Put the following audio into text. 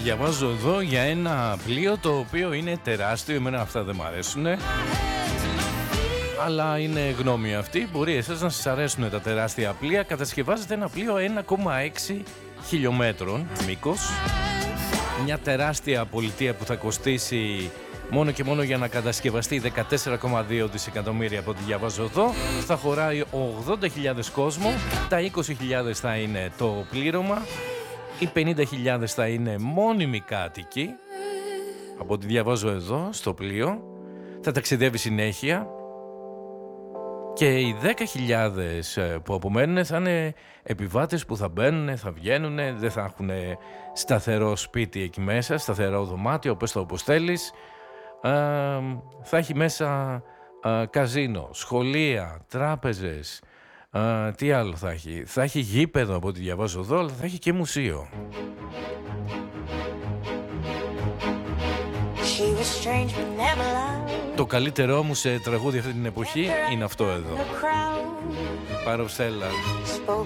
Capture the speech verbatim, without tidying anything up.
Διαβάζω εδώ για ένα πλοίο το οποίο είναι τεράστιο. Εμένα αυτά δεν μου αρέσουν, αλλά είναι γνώμη αυτή. Μπορεί εσάς να σας αρέσουν τα τεράστια πλοία. Κατασκευάζεται ένα πλοίο ένα κόμμα έξι χιλιόμετρων μήκος. Μια τεράστια πολιτεία που θα κοστίσει μόνο και μόνο για να κατασκευαστεί δεκατέσσερα κόμμα δύο δισεκατομμύρια από ό,τι διαβάζω εδώ. Θα χωράει ογδόντα χιλιάδες κόσμο. Τα είκοσι χιλιάδες θα είναι το πλήρωμα. Οι πενήντα χιλιάδες θα είναι μόνιμοι κάτοικοι. Από ό,τι διαβάζω εδώ στο πλοίο. Θα ταξιδεύει συνέχεια. Και οι δέκα χιλιάδες που απομένουν θα είναι επιβάτες που θα μπαίνουν, θα βγαίνουν, δεν θα έχουν σταθερό σπίτι εκεί μέσα, σταθερό δωμάτιο, πες το όπως θέλεις. Ε, θα έχει μέσα ε, καζίνο, σχολεία, τράπεζες, ε, τι άλλο θα έχει. Θα έχει γήπεδο από ό,τι διαβάζω εδώ, αλλά θα έχει και μουσείο. Το καλύτερό μου σε τραγούδι αυτή την εποχή είναι αυτό εδώ. Part of Stella.